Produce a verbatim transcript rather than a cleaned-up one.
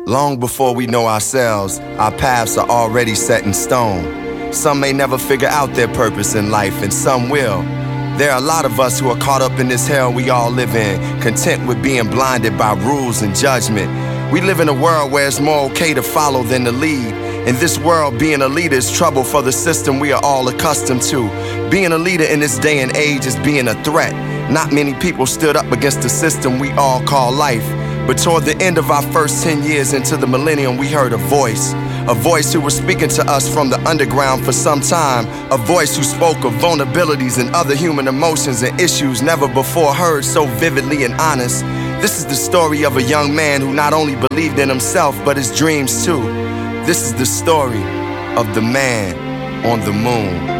Long before we know ourselves, our paths are already set in stone. Some may never figure out their purpose in life, and some will. There are a lot of us who are caught up in this hell we all live in, content with being blinded by rules and judgment. We live in a world where it's more okay to follow than to lead. In this world, being a leader is trouble for the system we are all accustomed to. Being a leader in this day and age is being a threat. Not many people stood up against the system we all call life. But toward the end of our first ten years into the millennium, we heard a voice. A voice who was speaking to us from the underground for some time. A voice who spoke of vulnerabilities and other human emotions and issues never before heard so vividly and honest. This is the story of a young man who not only believed in himself, but his dreams too. This is the story of the man on the moon.